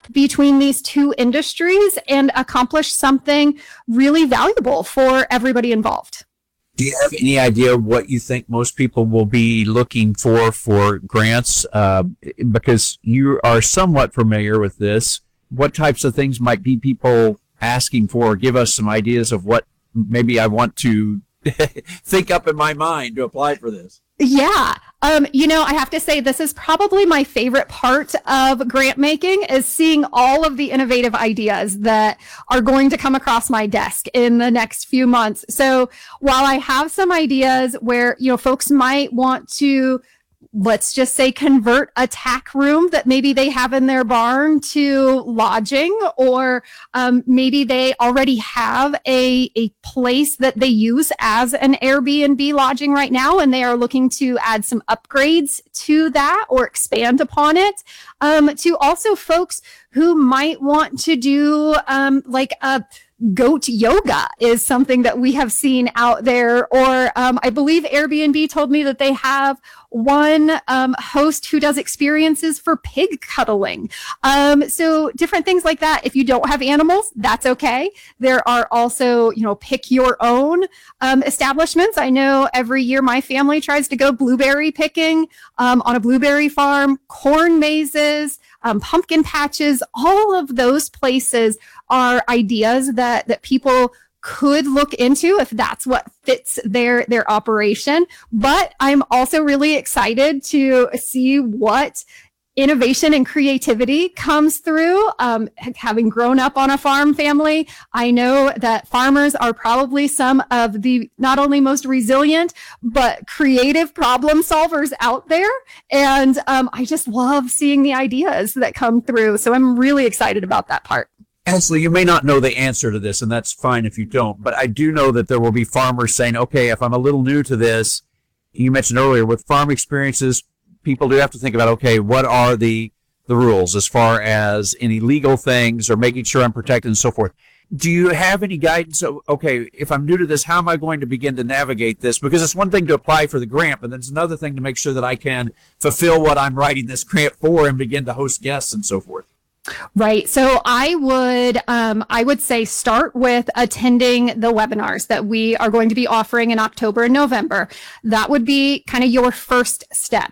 between these two industries and accomplish something really valuable for everybody involved. Do you have any idea what you think most people will be looking for grants? Because you are somewhat familiar with this. What types of things might be people asking for? Give us some ideas of what maybe I want to think up in my mind to apply for this. Yeah. I have to say this is probably my favorite part of grant making is seeing all of the innovative ideas that are going to come across my desk in the next few months. So while I have some ideas where, folks might want to, let's just say, convert a tack room that maybe they have in their barn to lodging, or maybe they already have a place that they use as an Airbnb lodging right now, and they are looking to add some upgrades to that or expand upon it. To also folks who might want to do like a goat yoga is something that we have seen out there. Or I believe Airbnb told me that they have one host who does experiences for pig cuddling. So different things like that. If you don't have animals, that's okay. There are also, pick your own establishments. I know every year my family tries to go blueberry picking on a blueberry farm, corn mazes, pumpkin patches. All of those places are ideas that people could look into if that's what fits their operation. But I'm also really excited to see what innovation and creativity comes through. Having grown up on a farm family, I know that farmers are probably some of the not only most resilient, but creative problem solvers out there. And I just love seeing the ideas that come through. So I'm really excited about that part. Ansley, you may not know the answer to this, and that's fine if you don't, but I do know that there will be farmers saying, okay, if I'm a little new to this, you mentioned earlier with farm experiences, people do have to think about, okay, what are the rules as far as any legal things or making sure I'm protected and so forth. Do you have any guidance? Okay, if I'm new to this, how am I going to begin to navigate this? Because it's one thing to apply for the grant, but then it's another thing to make sure that I can fulfill what I'm writing this grant for and begin to host guests and so forth. Right. So I would say start with attending the webinars that we are going to be offering in October and November. That would be kind of your first step.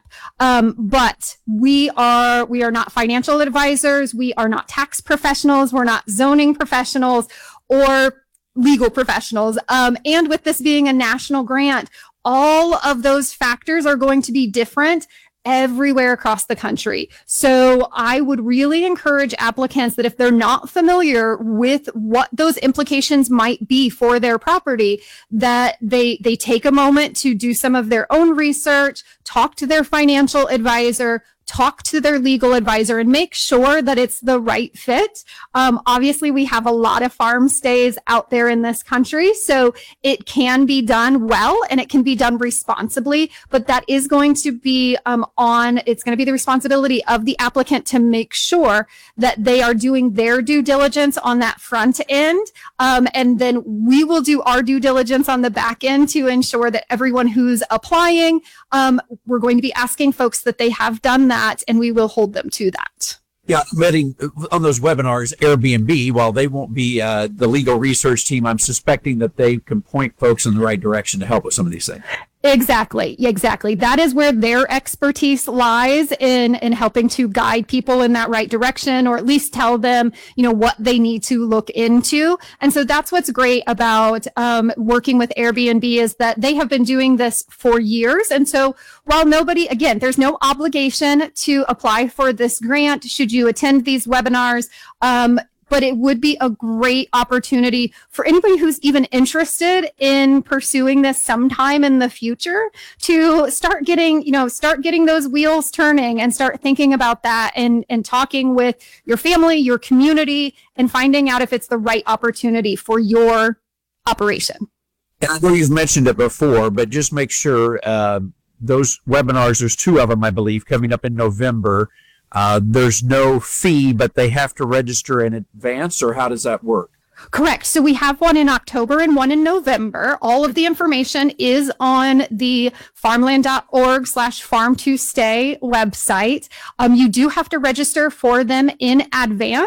But we are not financial advisors. We are not tax professionals. We're not zoning professionals or legal professionals. And with this being a national grant, all of those factors are going to be different everywhere across the country. So I would really encourage applicants that if they're not familiar with what those implications might be for their property, that they take a moment to do some of their own research, talk to their financial advisor, talk to their legal advisor, and make sure that it's the right fit. Obviously, we have a lot of farm stays out there in this country, so it can be done well and it can be done responsibly, but that is going to be it's going to be the responsibility of the applicant to make sure that they are doing their due diligence on that front end. And then we will do our due diligence on the back end to ensure that everyone who's applying, we're going to be asking folks that they have done that, and we will hold them to that. Yeah, letting on those webinars, Airbnb, while they won't be the legal research team, I'm suspecting that they can point folks in the right direction to help with some of these things. Exactly. That is where their expertise lies in helping to guide people in that right direction, or at least tell them, what they need to look into. And so that's what's great about working with Airbnb is that they have been doing this for years. And so while there's no obligation to apply for this grant should you attend these webinars, but it would be a great opportunity for anybody who's even interested in pursuing this sometime in the future to start getting those wheels turning and start thinking about that and talking with your family, your community, and finding out if it's the right opportunity for your operation. And I know you've mentioned it before, but just make sure those webinars, there's 2 of them, I believe, coming up in November. There's no fee, but they have to register in advance, or how does that work? Correct. So we have one in October and one in November. All of the information is on the farmland.org/farm2stay website. You do have to register for them in advance.